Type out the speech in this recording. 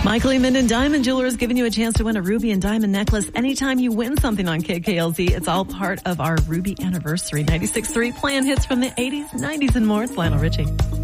Michael E. Minden Diamond Jeweler is giving you a chance to win a ruby and diamond necklace anytime you win something on KKLZ. It's all part of our Ruby anniversary. 96.3 playing hits from the 80s, 90s, and more. It's Lionel Richie.